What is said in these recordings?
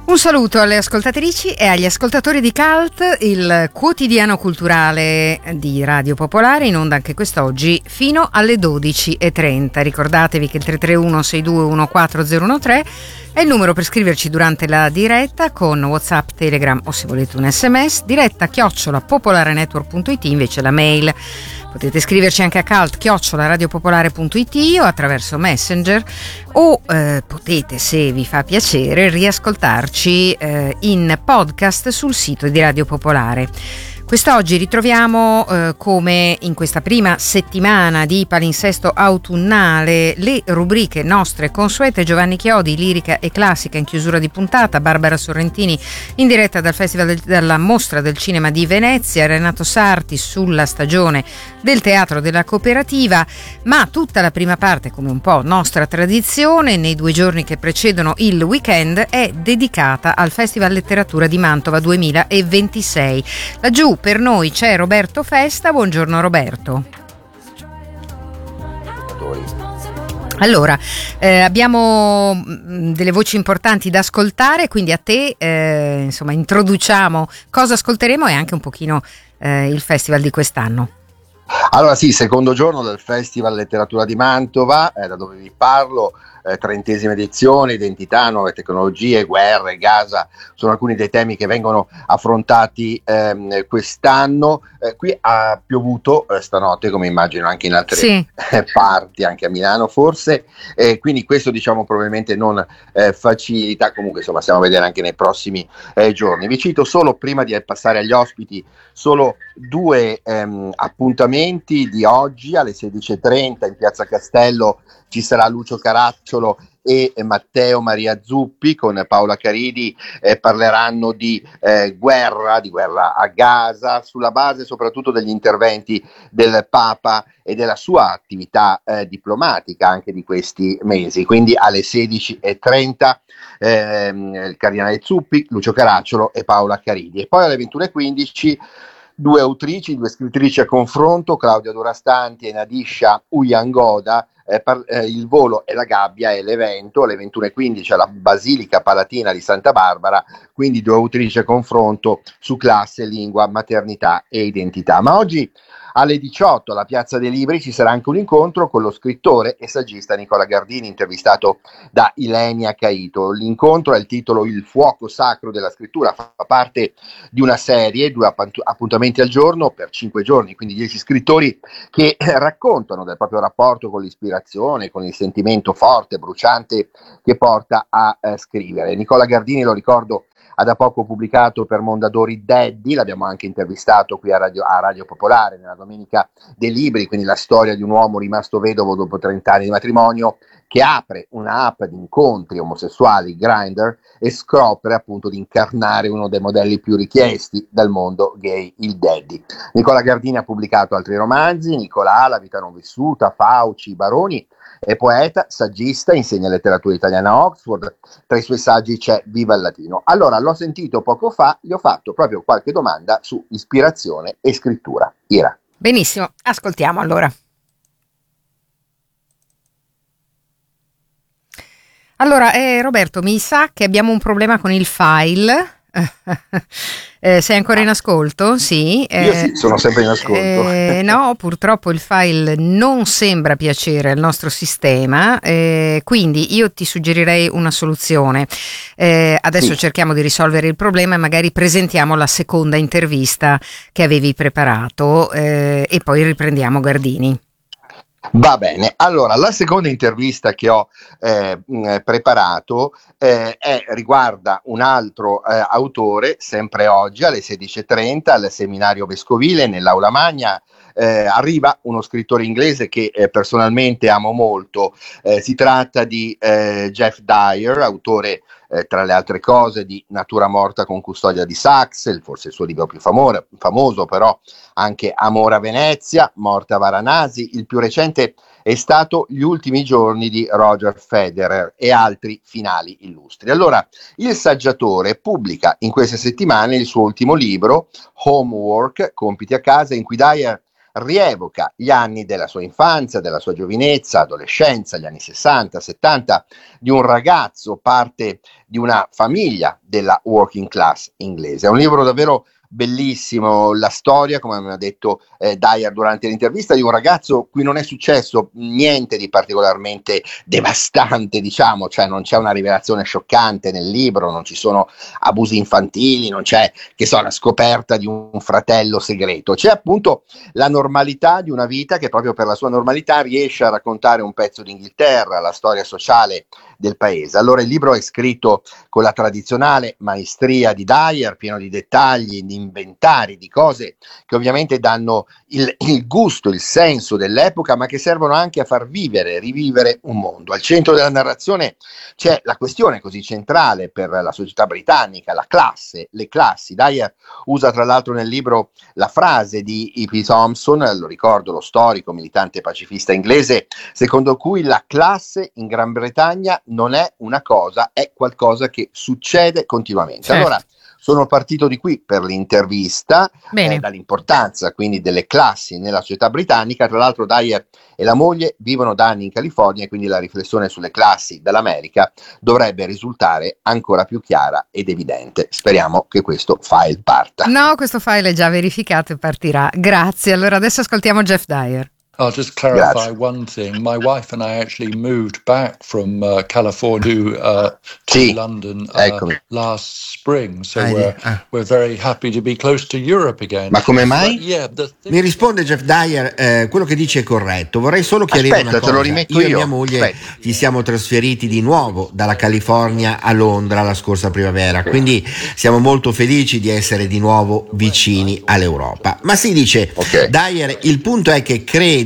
Un saluto alle ascoltatrici e agli ascoltatori di Cult, il quotidiano culturale di Radio Popolare, in onda anche quest'oggi fino alle 12:30. Ricordatevi che il 331 62 14013 è il numero per scriverci durante la diretta con WhatsApp, Telegram o se volete un SMS, diretta @popolarenetwork.it, invece la mail. Potete scriverci anche a cult@radiopopolare.it o attraverso Messenger o potete, se vi fa piacere, riascoltarci in podcast sul sito di Radio Popolare. Quest'oggi ritroviamo, come in questa prima settimana di palinsesto autunnale, le rubriche nostre consuete: Giovanni Chiodi, lirica e classica in chiusura di puntata, Barbara Sorrentini in diretta dal Festival della Mostra del Cinema di Venezia, Renato Sarti sulla stagione del Teatro della Cooperativa, ma tutta la prima parte, come un po' nostra tradizione, nei 2 giorni che precedono il weekend, è dedicata al Festival Letteratura di Mantova 2026. Laggiù per noi c'è Roberto Festa. Buongiorno Roberto. Allora, abbiamo delle voci importanti da ascoltare, quindi a te insomma introduciamo cosa ascolteremo e anche un pochino il festival di quest'anno. Allora sì, secondo giorno del Festival Letteratura di Mantova, da dove vi parlo, 30ª edizione, identità, nuove tecnologie, guerre, Gaza, sono alcuni dei temi che vengono affrontati quest'anno. Qui ha piovuto stanotte, come immagino anche in altre parti, anche a Milano forse, quindi questo diciamo probabilmente non facilita, comunque insomma stiamo a vedere anche nei prossimi giorni. Vi cito solo, prima di passare agli ospiti, solo 2 appuntamenti di oggi. Alle 16:30 in Piazza Castello ci sarà Lucio Caracciolo e Matteo Maria Zuppi. Con Paola Caridi parleranno di guerra a Gaza, sulla base soprattutto degli interventi del Papa e della sua attività diplomatica anche di questi mesi. Quindi alle 16:30 il cardinale Zuppi, Lucio Caracciolo e Paola Caridi. E poi alle 21:15 2 autrici, 2 scrittrici a confronto, Claudia Durastanti e Nadisha Uyangoda. Il volo e la gabbia è l'evento. Alle 21:15 alla Basilica Palatina di Santa Barbara, quindi 2 autrici a confronto su classe, lingua, maternità e identità. Ma oggi alle 18 alla Piazza dei Libri ci sarà anche un incontro con lo scrittore e saggista Nicola Gardini, intervistato da Ilenia Caito. L'incontro ha il titolo Il fuoco sacro della scrittura, fa parte di una serie, 2 appuntamenti al giorno per 5 giorni, quindi 10 scrittori che raccontano del proprio rapporto con l'ispirazione, con il sentimento forte, bruciante che porta a scrivere. Nicola Gardini, lo ricordo, ha da poco pubblicato per Mondadori Daddy, l'abbiamo anche intervistato qui a Radio Popolare nella Domenica dei Libri, quindi la storia di un uomo rimasto vedovo dopo 30 anni di matrimonio, che apre una app di incontri omosessuali, Grindr, e scopre appunto di incarnare uno dei modelli più richiesti dal mondo gay, il daddy. Nicola Gardini ha pubblicato altri romanzi: Nicola, La vita non vissuta, Fauci, Baroni. È poeta, saggista, insegna letteratura italiana a Oxford. Tra i suoi saggi c'è Viva il Latino. Allora, l'ho sentito poco fa, gli ho fatto proprio qualche domanda su ispirazione e scrittura. Ira. Benissimo, ascoltiamo allora. Allora, Roberto, mi sa che abbiamo un problema con il file. Sei ancora in ascolto? Sì. Io sì, sono sempre in ascolto. No, purtroppo il file non sembra piacere al nostro sistema, quindi io ti suggerirei una soluzione. Adesso cerchiamo di risolvere il problema e magari presentiamo la seconda intervista che avevi preparato e poi riprendiamo Gardini. Va bene, allora la seconda intervista che ho preparato riguarda un altro autore, sempre oggi alle 16:30 al seminario vescovile nell'Aula Magna. Arriva uno scrittore inglese che personalmente amo molto. Si tratta di Geoff Dyer, autore tra le altre cose di Natura morta con custodia di Sachs, forse il suo libro più famoso, però anche Amore a Venezia, Morte a Varanasi. Il più recente è stato Gli ultimi giorni di Roger Federer e altri finali illustri. Allora, il saggiatore pubblica in queste settimane il suo ultimo libro, Homework, compiti a casa, in cui Dyer rievoca gli anni della sua infanzia, della sua giovinezza, adolescenza, gli anni 60, 70, di un ragazzo, parte di una famiglia della working class inglese. È un libro davvero bellissimo, la storia, come mi ha detto Dyer durante l'intervista, di un ragazzo cui non è successo niente di particolarmente devastante, diciamo, cioè non c'è una rivelazione scioccante nel libro, non ci sono abusi infantili, non c'è, che so, la scoperta di un fratello segreto, c'è appunto la normalità di una vita che proprio per la sua normalità riesce a raccontare un pezzo d'Inghilterra, la storia sociale del paese. Allora il libro è scritto con la tradizionale maestria di Dyer, pieno di dettagli, di inventari, di cose che ovviamente danno il gusto, il senso dell'epoca, ma che servono anche a far vivere, rivivere un mondo. Al centro della narrazione c'è la questione così centrale per la società britannica, la classe, le classi. Dyer usa tra l'altro nel libro la frase di E.P. Thompson, lo ricordo, lo storico militante pacifista inglese, secondo cui la classe in Gran Bretagna non è una cosa, è qualcosa che succede continuamente. Certo. Allora, sono partito di qui per l'intervista, dall'importanza quindi delle classi nella società britannica. Tra l'altro Dyer e la moglie vivono da anni in California e quindi la riflessione sulle classi dall'America dovrebbe risultare ancora più chiara ed evidente. Speriamo che questo file parta. No, questo file è già verificato e partirà. Grazie. Allora adesso ascoltiamo Jeff Dyer. I'll just clarify one thing. My wife and I actually moved back from California to London last spring, so we're very happy to be close to Europe again. Ma come mai? Mi risponde Jeff Dyer, quello che dice è corretto. Vorrei solo chiarire una cosa. Te lo rimetto io e mia moglie ci siamo trasferiti di nuovo dalla California a Londra la scorsa primavera, quindi siamo molto felici di essere di nuovo vicini all'Europa. Ma si dice, Dyer, il punto è che credo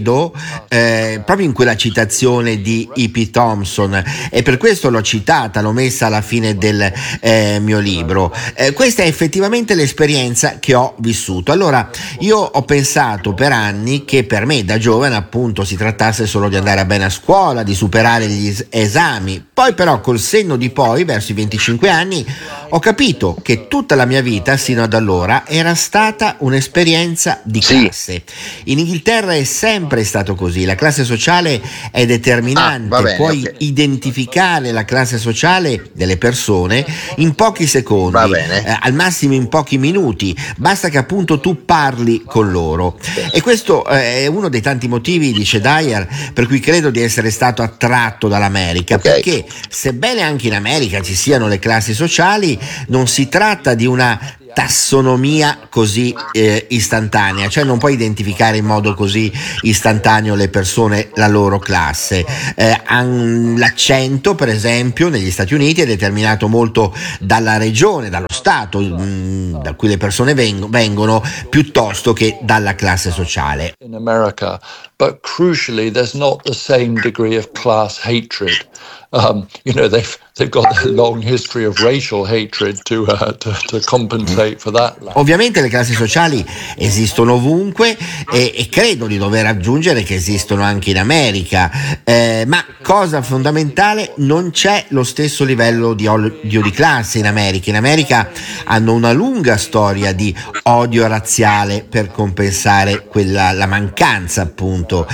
proprio in quella citazione di E.P. Thompson, e per questo l'ho citata, l'ho messa alla fine del mio libro, questa è effettivamente l'esperienza che ho vissuto. Allora io ho pensato per anni che per me da giovane appunto si trattasse solo di andare bene a scuola, di superare gli esami. Poi però col senno di poi, verso i 25 anni, ho capito che tutta la mia vita sino ad allora era stata un'esperienza di classe. In Inghilterra è sempre stato così, la classe sociale è determinante, puoi identificare la classe sociale delle persone in pochi secondi, al massimo in pochi minuti, basta che appunto tu parli con loro. E questo è uno dei tanti motivi, dice Dyer, per cui credo di essere stato attratto dall'America, perché sebbene anche in America ci siano le classi sociali, non si tratta di una tassonomia così istantanea, cioè non puoi identificare in modo così istantaneo le persone, la loro classe. L'accento per esempio negli Stati Uniti è determinato molto dalla regione, dallo stato da cui le persone vengono, piuttosto che dalla classe sociale. In America, but crucially there's not the same degree of class hatred. They've got a long history of racial hatred to compensate for that. Ovviamente le classi sociali esistono ovunque e credo di dover aggiungere che esistono anche in America, ma cosa fondamentale, non c'è lo stesso livello di odio di classe in America. In America hanno una lunga storia di odio razziale per compensare la mancanza appunto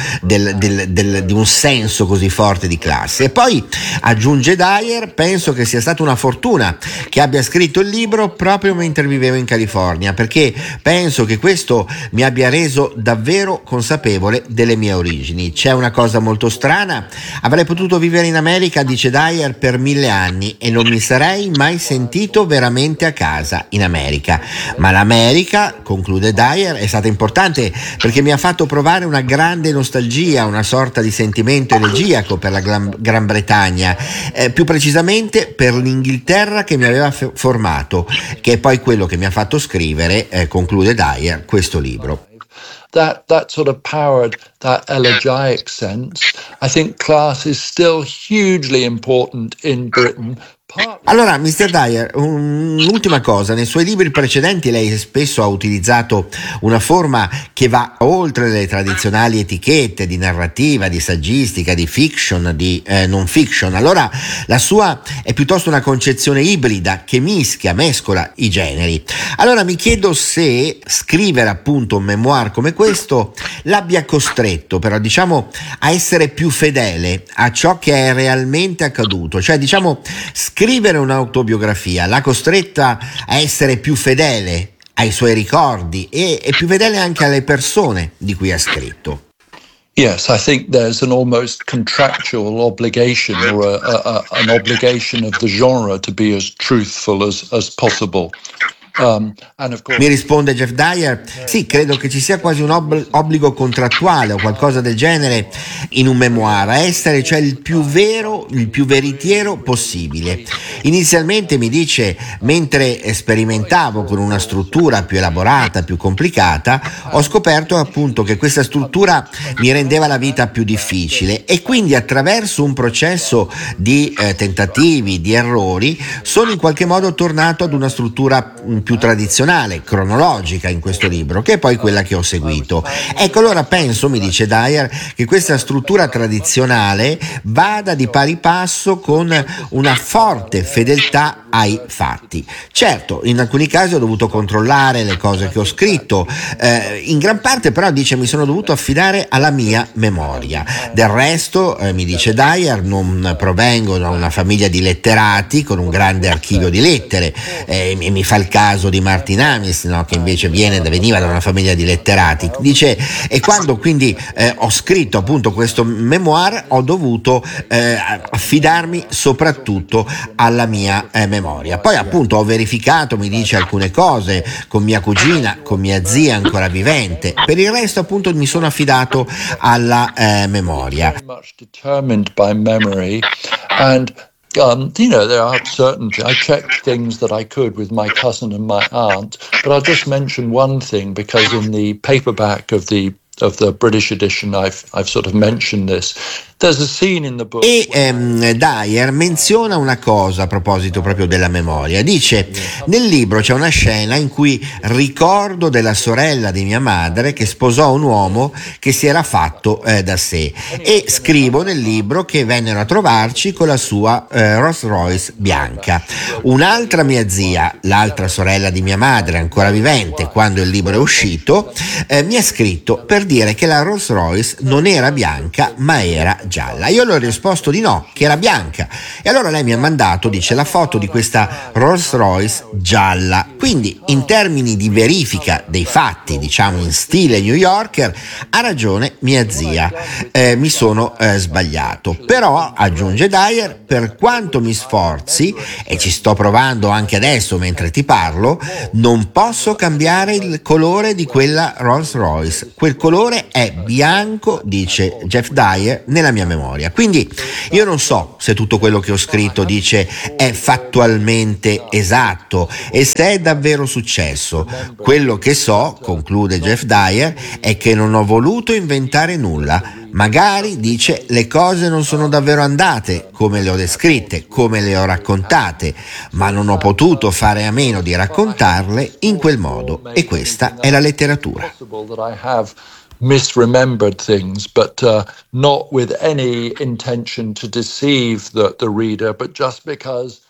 di un senso così forte di classe. E poi aggiunge Dyer, penso che sia stata una fortuna che abbia scritto il libro proprio mentre vivevo in California, perché penso che questo mi abbia reso davvero consapevole delle mie origini. C'è una cosa molto strana, avrei potuto vivere in America, dice Dyer, per 1000 anni e non mi sarei mai sentito veramente a casa in America, ma l'America, conclude Dyer, è stata importante perché mi ha fatto provare una grande nostalgia, una sorta di sentimento elegiaco per la Gran Bretagna, più precisamente per l'Inghilterra che mi aveva formato, che è poi quello che mi ha fatto scrivere, conclude Dyer, questo libro. That sort of powered that elegiac sense. I think class is still hugely important in Britain. Allora, Mr. Dyer, un'ultima cosa, nei suoi libri precedenti lei spesso ha utilizzato una forma che va oltre le tradizionali etichette di narrativa, di saggistica, di fiction, di non fiction. Allora la sua è piuttosto una concezione ibrida che mescola i generi. Allora mi chiedo se scrivere appunto un memoir come questo questo l'abbia costretto però, diciamo, a essere più fedele a ciò che è realmente accaduto, cioè, diciamo, scrivere un'autobiografia l'ha costretta a essere più fedele ai suoi ricordi e più fedele anche alle persone di cui ha scritto. Yes, I think there's an almost contractual obligation or an obligation of the genre to be as truthful as possible. Mi risponde Jeff Dyer: sì, credo che ci sia quasi un obbligo contrattuale o qualcosa del genere in un memoir, a essere cioè il più vero, il più veritiero possibile. Inizialmente, mi dice, mentre sperimentavo con una struttura più elaborata, più complicata, ho scoperto appunto che questa struttura mi rendeva la vita più difficile, e quindi attraverso un processo di tentativi, di errori, sono in qualche modo tornato ad una struttura più tradizionale, cronologica in questo libro, che è poi quella che ho seguito. Ecco, allora penso, mi dice Dyer, che questa struttura tradizionale vada di pari passo con una forte fedeltà ai fatti. Certo, in alcuni casi ho dovuto controllare le cose che ho scritto, in gran parte però, dice, mi sono dovuto affidare alla mia memoria. Del resto, mi dice Dyer, non provengo da una famiglia di letterati con un grande archivio di lettere, e mi fa il caso di Martin Amis, no, che invece veniva da una famiglia di letterati. Dice, e quando quindi ho scritto appunto questo memoir, ho dovuto affidarmi soprattutto alla mia memoria. Poi appunto ho verificato, mi dice, alcune cose con mia cugina, con mia zia ancora vivente. Per il resto appunto mi sono affidato alla memoria. There are certain. I checked things that I could with my cousin and my aunt, but I'll just mention one thing, because in the paperback of the British edition, I've sort of mentioned this. There's a scene in the book. E Dyer menziona una cosa a proposito proprio della memoria. Dice: nel libro c'è una scena in cui ricordo della sorella di mia madre che sposò un uomo che si era fatto da sé, e scrivo nel libro che vennero a trovarci con la sua Rolls Royce bianca. Un'altra mia zia, l'altra sorella di mia madre ancora vivente quando il libro è uscito, mi ha scritto per dire che la Rolls Royce non era bianca ma era gialla. Io le ho risposto di no, che era bianca, e allora lei mi ha mandato, dice, la foto di questa Rolls Royce gialla. Quindi, in termini di verifica dei fatti, diciamo in stile New Yorker, ha ragione mia zia, mi sono sbagliato. Però, aggiunge Dyer, per quanto mi sforzi, e ci sto provando anche adesso mentre ti parlo, non posso cambiare il colore di quella Rolls Royce. Quel colore è bianco, dice Jeff Dyer, nella mia memoria. Quindi io non so se tutto quello che ho scritto, dice, è fattualmente esatto e se è davvero successo. Quello che so, conclude Jeff Dyer, è che non ho voluto inventare nulla. Magari, dice, le cose non sono davvero andate come le ho descritte, come le ho raccontate, ma non ho potuto fare a meno di raccontarle in quel modo, e questa è la letteratura. Misremembered things, but not with any intention to deceive the reader, but just because.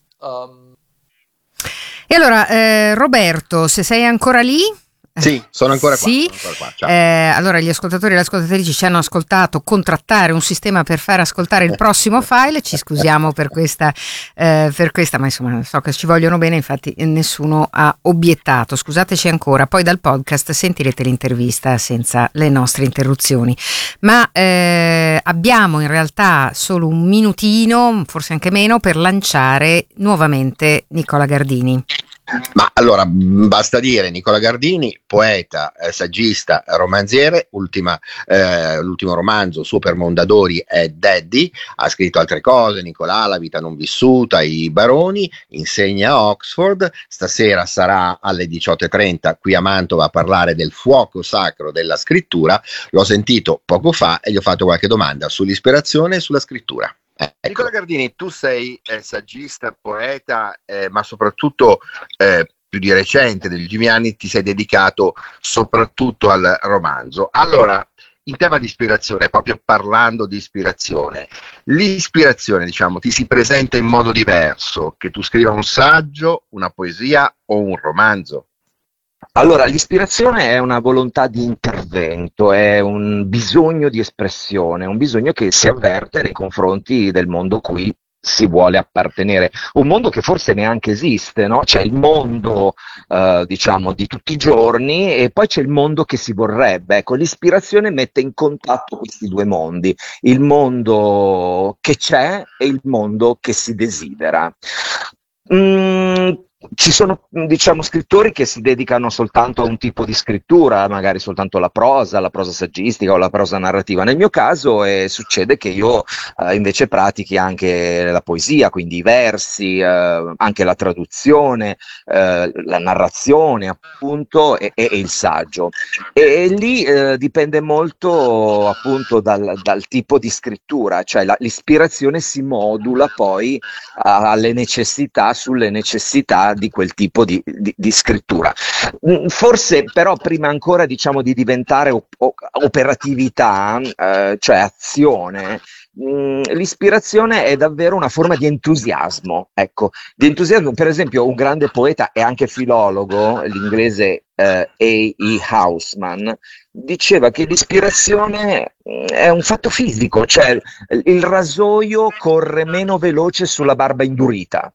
E allora, Roberto, se sei ancora lì. Sì, sono ancora qua. Sì. Allora gli ascoltatori e le ascoltatrici ci hanno ascoltato contrattare un sistema per far ascoltare il prossimo file. Ci scusiamo per questa, ma insomma so che ci vogliono bene, infatti nessuno ha obiettato. Scusateci ancora, poi dal podcast sentirete l'intervista senza le nostre interruzioni. Ma abbiamo in realtà solo un minutino, forse anche meno, per lanciare nuovamente Nicola Gardini. Ma allora basta dire Nicola Gardini, poeta, saggista, romanziere. L'ultimo romanzo suo per Mondadori è Daddy. Ha scritto altre cose: Nicolà, La vita non vissuta, I baroni. Insegna a Oxford. Stasera sarà alle 18:30 qui a Mantova a parlare del fuoco sacro della scrittura. L'ho sentito poco fa e gli ho fatto qualche domanda sull'ispirazione e sulla scrittura. Ecco. Nicola Gardini, tu sei saggista, poeta, ma soprattutto più di recente, negli ultimi anni, ti sei dedicato soprattutto al romanzo. Allora, in tema di ispirazione, proprio parlando di ispirazione, l'ispirazione, diciamo, ti si presenta in modo diverso che tu scriva un saggio, una poesia o un romanzo? Allora, l'ispirazione è una volontà di intervento, è un bisogno di espressione, un bisogno che si avverte nei confronti del mondo cui si vuole appartenere, un mondo che forse neanche esiste, no? C'è il mondo, diciamo, di tutti i giorni e poi c'è il mondo che si vorrebbe. Ecco, l'ispirazione mette in contatto questi due mondi, il mondo che c'è e il mondo che si desidera. Mm, Ci sono, diciamo, scrittori che si dedicano soltanto a un tipo di scrittura, magari soltanto la prosa saggistica o la prosa narrativa. Nel mio caso succede che io invece pratichi anche la poesia, quindi i versi, anche la traduzione, la narrazione appunto e il saggio. E lì dipende molto appunto dal tipo di scrittura, cioè l'ispirazione si modula poi alle necessità, sulle necessità di quel tipo di scrittura. Forse però prima ancora, diciamo, di diventare operatività, cioè azione, l'ispirazione è davvero una forma di entusiasmo, ecco, di entusiasmo. Per esempio un grande poeta e anche filologo, l'inglese A.E. Housman, diceva che l'ispirazione è un fatto fisico, cioè il rasoio corre meno veloce sulla barba indurita.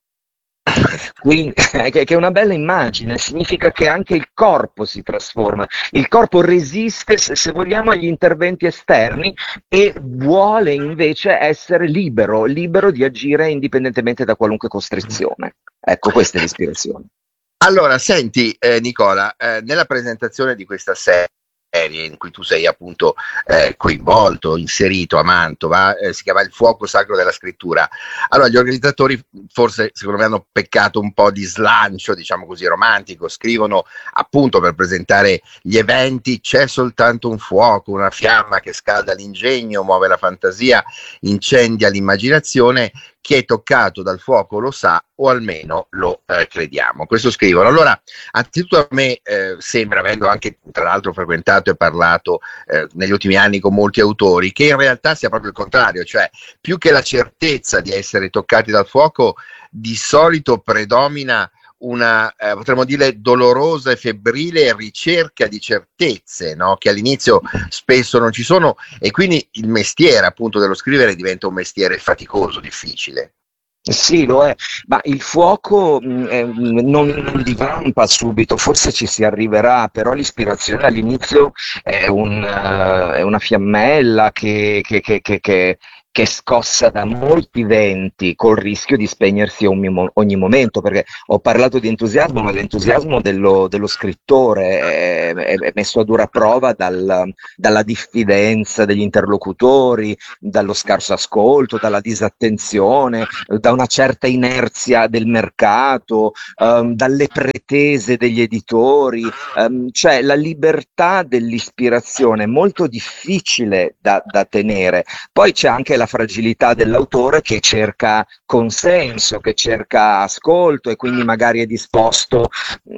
Quindi, che è una bella immagine, significa che anche il corpo si trasforma, il corpo resiste, se vogliamo, agli interventi esterni e vuole invece essere libero di agire indipendentemente da qualunque costrizione. Ecco, questa è l'ispirazione. Allora, senti Nicola, nella presentazione di questa serie in cui tu sei appunto coinvolto, inserito a Mantova, si chiama Il fuoco sacro della scrittura. Allora, gli organizzatori forse secondo me hanno peccato un po' di slancio, diciamo così, romantico, scrivono appunto per presentare gli eventi: c'è soltanto un fuoco, una fiamma che scalda l'ingegno, muove la fantasia, incendia l'immaginazione. Chi è toccato dal fuoco lo sa, o almeno lo crediamo. Questo scrivono. Allora, anzitutto a me sembra, avendo anche tra l'altro frequentato e parlato negli ultimi anni con molti autori, che in realtà sia proprio il contrario, cioè più che la certezza di essere toccati dal fuoco, di solito predomina una, potremmo dire, dolorosa e febbrile ricerca di certezze, no? Che all'inizio spesso non ci sono, e quindi il mestiere appunto dello scrivere diventa un mestiere faticoso, difficile. Sì, lo è, ma il fuoco non divampa subito, forse ci si arriverà, però l'ispirazione all'inizio è è una fiammella che è scossa da molti venti, col rischio di spegnersi ogni momento, perché ho parlato di entusiasmo, ma l'entusiasmo dello scrittore è messo a dura prova dalla diffidenza degli interlocutori, dallo scarso ascolto, dalla disattenzione, da una certa inerzia del mercato, dalle pretese degli editori, cioè la libertà dell'ispirazione è molto difficile da tenere. Poi c'è anche la fragilità dell'autore che cerca consenso, che cerca ascolto e quindi magari è disposto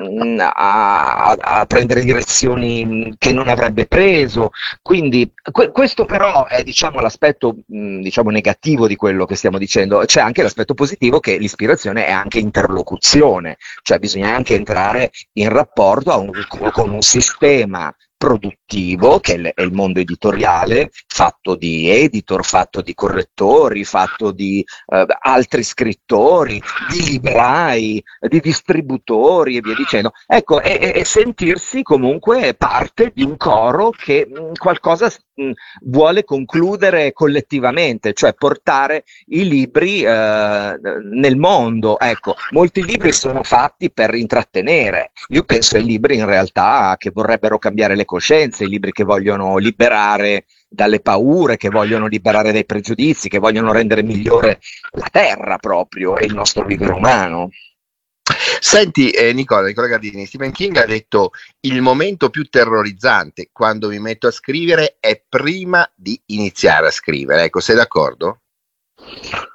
a prendere direzioni che non avrebbe preso. Quindi questo però è, diciamo, l'aspetto diciamo negativo di quello che stiamo dicendo. C'è anche l'aspetto positivo, che l'ispirazione è anche interlocuzione, cioè bisogna anche entrare in rapporto con un sistema produttivo, che è il mondo editoriale, fatto di editor, fatto di correttori, fatto di altri scrittori, di librai, di distributori e via dicendo. Ecco, e sentirsi comunque parte di un coro che qualcosa vuole concludere collettivamente, cioè portare i libri nel mondo. Ecco, molti libri sono fatti per intrattenere. Io penso ai libri in realtà che vorrebbero cambiare le coscienze, i libri che vogliono liberare dalle paure, che vogliono liberare dai pregiudizi, che vogliono rendere migliore la terra proprio e il nostro vivere umano. Senti Nicola Gardini, Stephen King ha detto: il momento più terrorizzante quando mi metto a scrivere è prima di iniziare a scrivere. Ecco, sei d'accordo?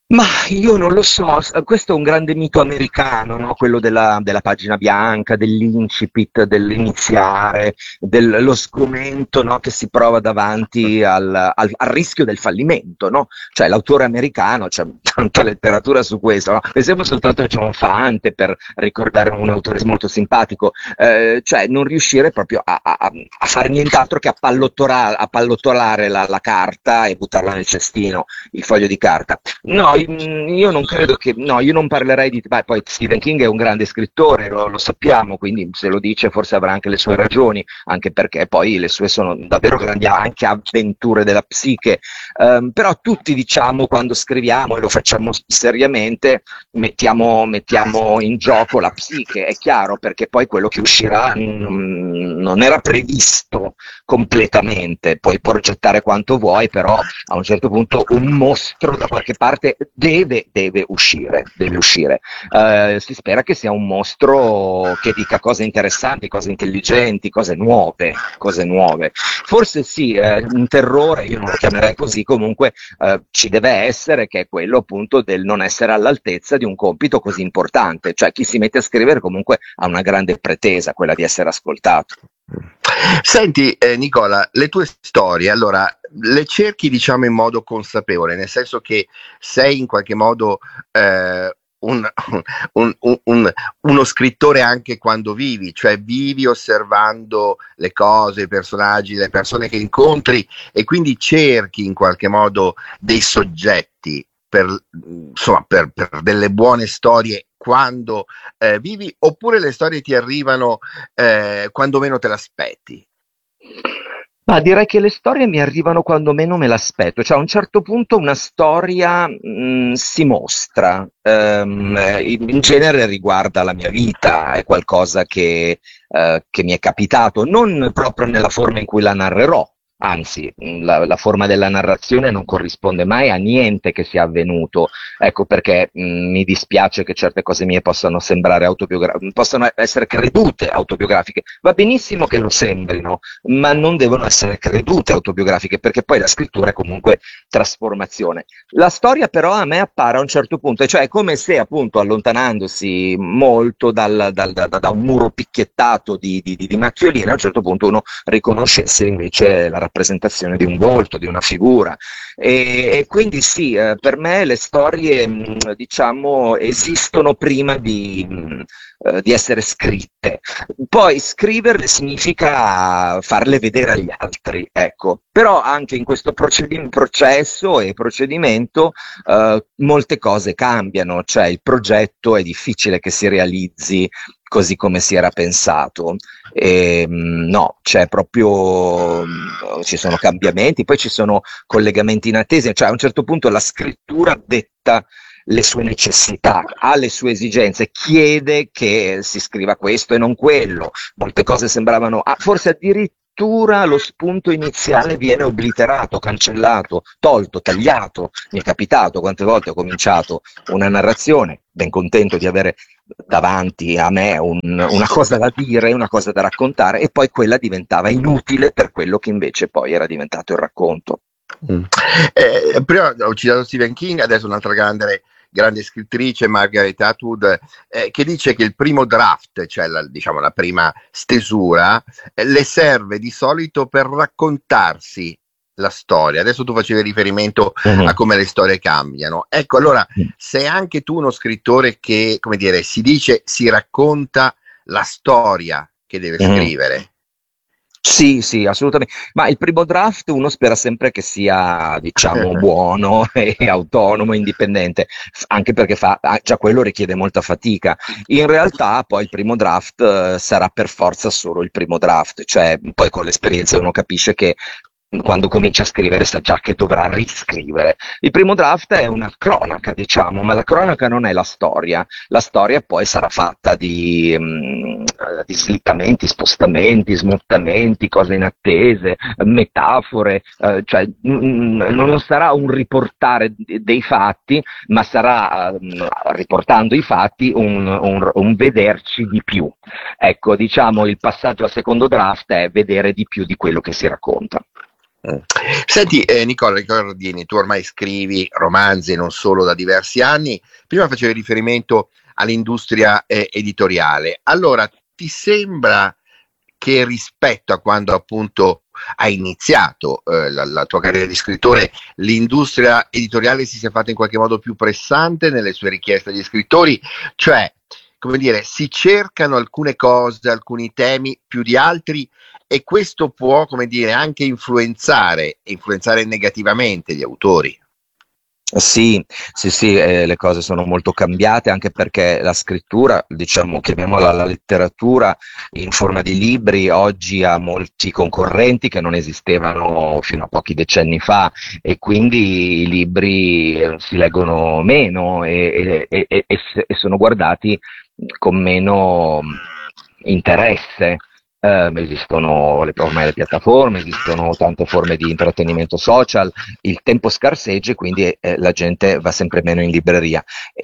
Ma io non lo so, questo è un grande mito americano, no? Quello della pagina bianca, dell'incipit, dell'iniziare, dello sgomento, no? Che si prova davanti al rischio del fallimento, no? Cioè l'autore americano, c'è tanta letteratura su questo, no? Pensiamo soltanto a John Fante, per ricordare un autore molto simpatico, cioè non riuscire proprio a fare nient'altro che a pallottolare la carta e buttarla nel cestino, il foglio di carta. No, io non credo che, no, io non parlerei di, beh, poi Stephen King è un grande scrittore, lo sappiamo, quindi se lo dice forse avrà anche le sue ragioni, anche perché poi le sue sono davvero grandi anche avventure della psiche, però tutti, diciamo, quando scriviamo e lo facciamo seriamente, mettiamo in gioco la psiche, è chiaro, perché poi quello che uscirà non era previsto completamente, puoi progettare quanto vuoi, però a un certo punto un mostro da qualche parte deve uscire. Si spera che sia un mostro che dica cose interessanti, cose intelligenti, cose nuove. Forse sì, un terrore, io non lo chiamerei così, comunque ci deve essere, che è quello appunto del non essere all'altezza di un compito così importante, cioè chi si mette a scrivere comunque ha una grande pretesa, quella di essere ascoltato. Senti Nicola, le tue storie, allora, le cerchi diciamo in modo consapevole, nel senso che sei in qualche modo uno scrittore anche quando vivi, cioè vivi osservando le cose, i personaggi, le persone che incontri e quindi cerchi in qualche modo dei soggetti per delle buone storie quando vivi, oppure le storie ti arrivano quando meno te l'aspetti? Ma direi che le storie mi arrivano quando meno me l'aspetto, cioè a un certo punto una storia si mostra, in genere riguarda la mia vita, è qualcosa che mi è capitato, non proprio nella forma in cui la narrerò, anzi la forma della narrazione non corrisponde mai a niente che sia avvenuto, ecco perché mi dispiace che certe cose mie possano sembrare autobiografiche, possano essere credute autobiografiche, va benissimo che lo sembrino, ma non devono essere credute autobiografiche, perché poi la scrittura è comunque trasformazione. La storia però a me appare a un certo punto, cioè è come se appunto allontanandosi molto da un muro picchiettato di macchioline, a un certo punto uno riconoscesse invece la rappresentazione di un volto, di una figura, e quindi sì, per me le storie diciamo esistono prima di essere scritte, poi scriverle significa farle vedere agli altri, ecco, però anche in questo processo e procedimento molte cose cambiano, cioè il progetto è difficile che si realizzi così come si era pensato, no, c'è proprio, ci sono cambiamenti, poi ci sono collegamenti inattesi, cioè a un certo punto la scrittura detta le sue necessità, ha le sue esigenze, chiede che si scriva questo e non quello, molte cose sembravano, forse addirittura lo spunto iniziale viene obliterato, cancellato, tolto, tagliato. Mi è capitato quante volte ho cominciato una narrazione, ben contento di avere davanti a me una cosa da dire, una cosa da raccontare, e poi quella diventava inutile per quello che invece poi era diventato il racconto. Prima ho citato Stephen King, adesso un'altra grande scrittrice, Margaret Atwood, che dice che il primo draft, cioè la prima stesura, le serve di solito per raccontarsi la storia. Adesso tu facevi riferimento a come le storie cambiano. Ecco, allora, sei anche tu uno scrittore che, come dire, si racconta la storia che deve scrivere. Sì, assolutamente. Ma il primo draft uno spera sempre che sia, diciamo, buono e autonomo, indipendente, anche perché già quello richiede molta fatica. In realtà poi il primo draft sarà per forza solo il primo draft, cioè poi con l'esperienza uno capisce che quando comincia a scrivere sa già che dovrà riscrivere. Il primo draft è una cronaca, diciamo, ma la cronaca non è la storia poi sarà fatta di slittamenti, spostamenti, smottamenti, cose inattese, metafore, cioè non sarà un riportare dei fatti, ma sarà, riportando i fatti, un vederci di più. Ecco, diciamo, il passaggio al secondo draft è vedere di più di quello che si racconta. Senti Nicola Gardini, tu ormai scrivi romanzi non solo da diversi anni, prima facevi riferimento all'industria editoriale, allora ti sembra che rispetto a quando appunto hai iniziato la tua carriera di scrittore, l'industria editoriale si sia fatta in qualche modo più pressante nelle sue richieste agli scrittori, cioè come dire, si cercano alcune cose, alcuni temi più di altri e questo può, come dire, anche influenzare negativamente gli autori. Sì, le cose sono molto cambiate anche perché la scrittura, diciamo, chiamiamola la letteratura in forma di libri, oggi ha molti concorrenti che non esistevano fino a pochi decenni fa e quindi i libri si leggono meno e sono guardati con meno interesse. Esistono ormai le piattaforme, esistono tante forme di intrattenimento social, il tempo scarseggia e quindi la gente va sempre meno in libreria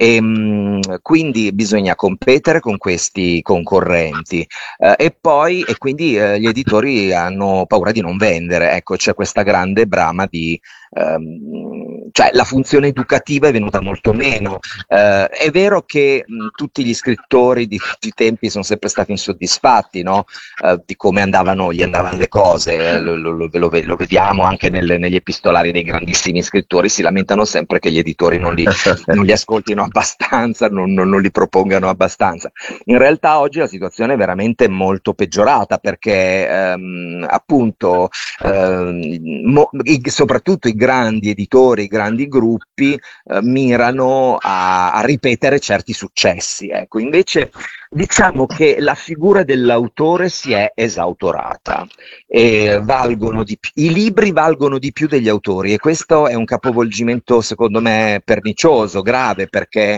quindi bisogna competere con questi concorrenti e quindi gli editori hanno paura di non vendere, ecco c'è questa grande brama di cioè la funzione educativa è venuta molto meno. È vero che tutti gli scrittori di tutti i tempi sono sempre stati insoddisfatti, no? Di come gli andavano le cose, lo vediamo anche negli epistolari dei grandissimi scrittori, si lamentano sempre che gli editori non li ascoltino abbastanza, non li propongano abbastanza. In realtà oggi la situazione è veramente molto peggiorata perché appunto soprattutto i grandi editori, i grandi gruppi mirano a ripetere certi successi. Ecco, invece diciamo che la figura dell'autore si è esautorata e i libri valgono di più degli autori e questo è un capovolgimento secondo me pernicioso, grave, perché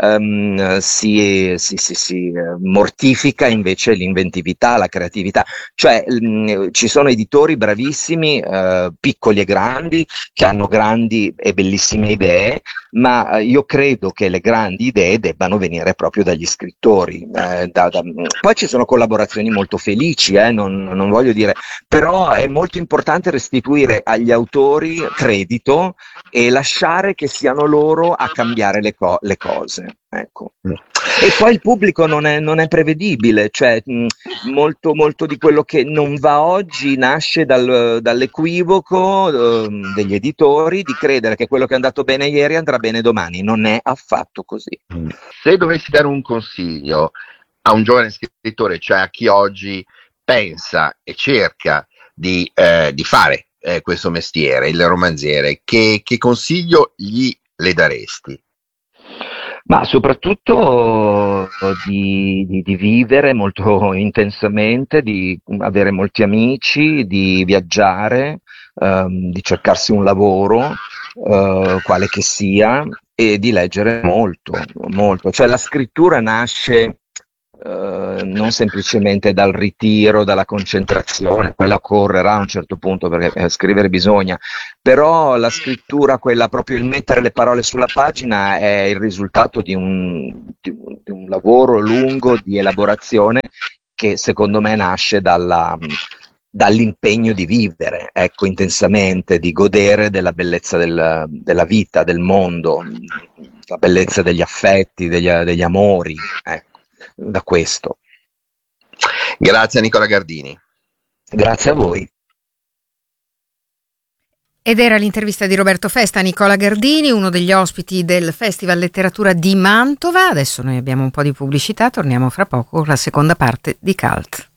si mortifica invece l'inventività, la creatività, cioè ci sono editori bravissimi, piccoli e grandi, che hanno grandi e bellissime idee, ma io credo che le grandi idee debbano venire proprio dagli scrittori. Poi ci sono collaborazioni molto felici, non voglio dire, però è molto importante restituire agli autori credito e lasciare che siano loro a cambiare le cose. Ecco. E poi il pubblico non è prevedibile, cioè molto di quello che non va oggi nasce dall'equivoco degli editori di credere che quello che è andato bene ieri andrà bene domani, non è affatto così. Se dovessi dare un consiglio a un giovane scrittore, cioè a chi oggi pensa e cerca di fare questo mestiere, il romanziere, che consiglio le daresti? Ma soprattutto di vivere molto intensamente, di avere molti amici, di viaggiare, di cercarsi un lavoro, quale che sia, e di leggere molto, molto. Cioè la scrittura nasce non semplicemente dal ritiro, dalla concentrazione, quella occorrerà a un certo punto perché scrivere bisogna, però la scrittura, quella proprio il mettere le parole sulla pagina, è il risultato di un lavoro lungo di elaborazione che secondo me nasce dall'impegno di vivere, ecco, intensamente, di godere della bellezza della vita, del mondo, la bellezza degli affetti, degli amori, ecco. Da questo. Grazie a Nicola Gardini. Grazie a voi. Ed era l'intervista di Roberto Festa a Nicola Gardini, uno degli ospiti del Festival Letteratura di Mantova. Adesso noi abbiamo un po' di pubblicità, torniamo fra poco con la seconda parte di Cult.